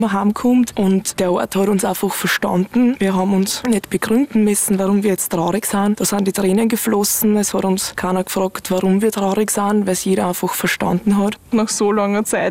man heimkommt und der Ort hat uns einfach verstanden. Wir haben uns nicht begründen müssen, warum wir jetzt traurig sind. Da sind die Tränen geflossen. Es hat uns keiner gefragt, warum wir traurig sind, weil es jeder einfach verstanden hat. Nach so langer Zeit